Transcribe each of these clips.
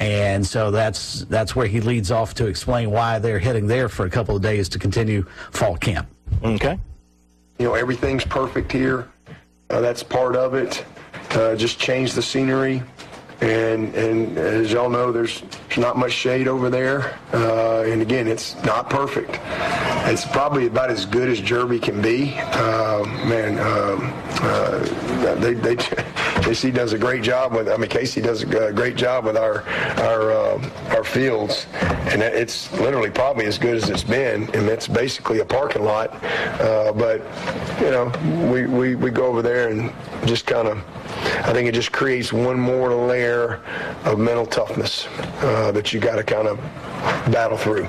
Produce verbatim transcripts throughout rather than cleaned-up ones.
And so that's that's where he leads off to explain why they're heading there for a couple of days to continue fall camp. Okay. You know, everything's perfect here. Uh, that's part of it. Uh, just change the scenery. And and as y'all know, there's, there's not much shade over there. Uh, and again, it's not perfect. It's probably about as good as Jerby can be. Uh, man, um, uh, they they J C does a great job with. I mean, Casey does a great job with our our uh, our fields, and it's literally probably as good as it's been. And it's basically a parking lot. Uh, but you know, we, we we go over there and just kind of. I think it just creates one more layer of mental toughness uh, that you got to kind of battle through.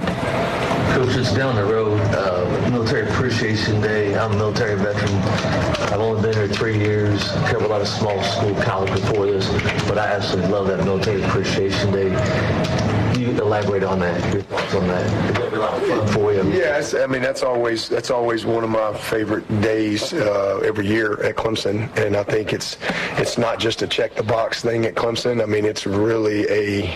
Coach, it's down the road, uh, Military Appreciation Day. I'm a military veteran. I've only been here three years. I covered a lot of small school, college before this, but I absolutely love that Military Appreciation Day. Can you elaborate on that? Your thoughts on that? It'll be a lot of fun for you. Yes, I mean that's always that's always one of my favorite days uh, every year at Clemson, and I think it's it's not just a check the box thing at Clemson. I mean it's really a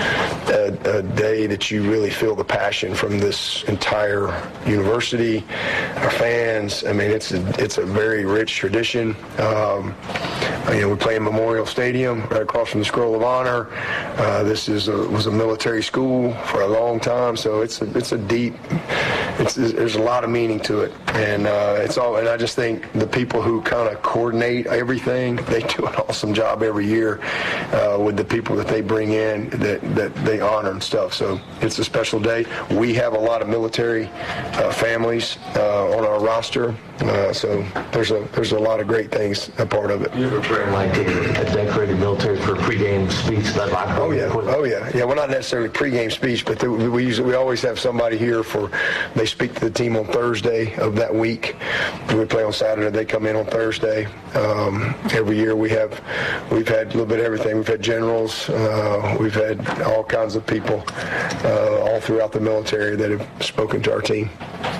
a, a day that you really feel the passion from this entire university, our fans. I mean it's a, it's a very rich tradition. Um, you know we play in Memorial Stadium right across from the Scroll of Honor. Uh, this is a, was a military school for a long time, so it's a, it's a deep, it's, there's a lot of meaning to it, and uh, it's all. And I just think the people who kind of coordinate everything, they do an awesome job every year uh, with the people that they bring in that that they honor and stuff. So it's a special day. We have a lot of military uh, families uh, on our roster, uh, so there's a there's a lot of great things a part of it. You ever bring like a, a decorated military for a pregame speech? That I oh yeah, oh yeah, yeah. We're not necessarily pregame speech, but the, we usually we always have somebody here for. They speak to the team on Thursday of that week. We play on Saturday. They come in on Thursday. Um, every year we have we've had a little bit of everything. We've had generals. Uh, we've had all kinds of people uh, all throughout the military that have spoken to our team.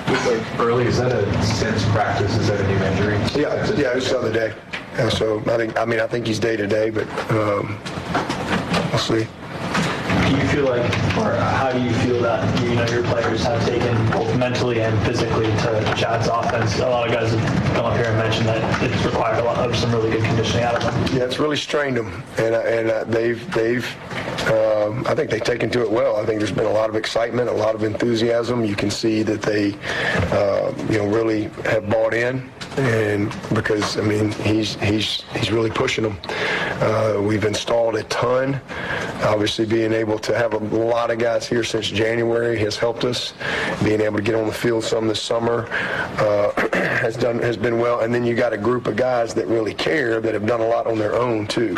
Early, is that a since practice? Is that a new injury? Yeah, yeah, it was the other day. Yeah, so I think I mean I think he's day to day, but um, we'll see. Do you feel like, or how do you feel that you know your players have taken both mentally and physically to Chad's offense? A lot of guys have come up here and mentioned that it's required a lot of some really good conditioning out of them. Yeah, it's really strained them, and and uh, they've they've um, I think they've taken to it well. I think there's been a lot of excitement, a lot of enthusiasm. You can see that they uh, you know really have bought in. And because I mean he's he's he's really pushing them. Uh, we've installed a ton. Obviously, being able to have a lot of guys here since January has helped us. Being able to get on the field some this summer uh, has done has been well. And then you got a group of guys that really care that have done a lot on their own too.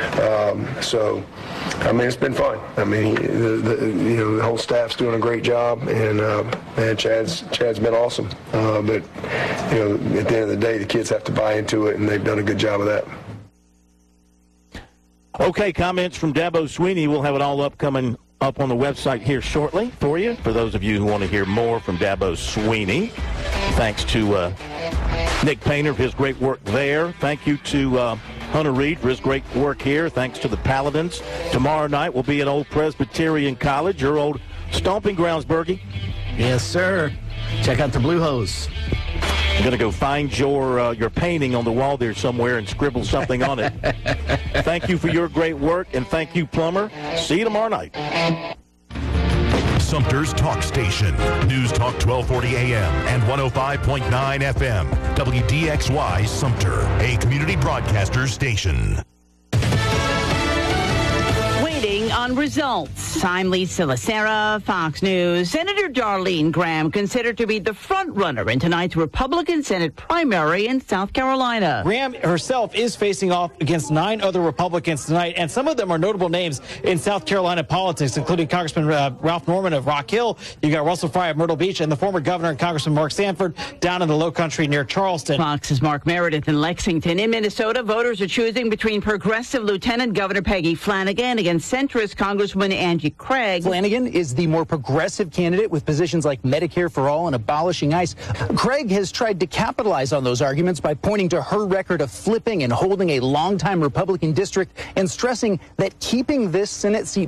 Um, so, I mean, it's been fun. I mean, the, the you know the whole staff's doing a great job, and uh, man, Chad's Chad's been awesome. Uh, but you know, at the end of the day, the kids have to buy into it, and they've done a good job of that. Okay, comments from Dabo Swinney. We'll have it all up coming up on the website here shortly for you, for those of you who want to hear more from Dabo Swinney. Thanks to uh, Nick Painter for his great work there. Thank you to uh, Hunter Reed for his great work here. Thanks to the Paladins. Tomorrow night we'll be at Old Presbyterian College, your old stomping grounds, Bergie. Yes, sir. Check out the Blue Hose. I'm going to go find your uh, your painting on the wall there somewhere and scribble something on it. Thank you for your great work, and thank you, Plummer. See you tomorrow night. Sumter's Talk Station. News Talk twelve forty A M and one oh five point nine F M. W D X Y Sumter, a community broadcaster station. On results. I'm Lisa Lacera, Fox News. Senator Darlene Graham considered to be the front runner in tonight's Republican Senate primary in South Carolina. Graham herself is facing off against nine other Republicans tonight, and some of them are notable names in South Carolina politics, including Congressman uh, Ralph Norman of Rock Hill. You got Russell Fry of Myrtle Beach, and the former governor and Congressman Mark Sanford down in the Low Country near Charleston. Fox's Mark Meredith in Lexington. In Minnesota, voters are choosing between progressive Lieutenant Governor Peggy Flanagan against centrist Congresswoman Angie Craig. Flanagan is the more progressive candidate with positions like Medicare for All and abolishing ICE. Craig has tried to capitalize on those arguments by pointing to her record of flipping and holding a longtime Republican district and stressing that keeping this Senate seat